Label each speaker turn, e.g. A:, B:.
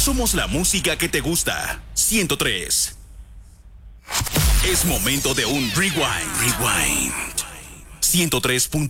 A: Somos la música que te gusta. 103. Es momento de un rewind. 103.1